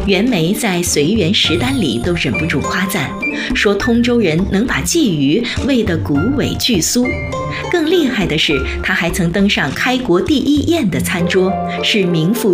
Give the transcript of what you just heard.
袁枚在《随园食单》里都忍不住夸赞，说通州人能把鲫鱼喂得骨尾俱酥。更厉害的是，他还曾登上开国第1宴的餐桌，是名副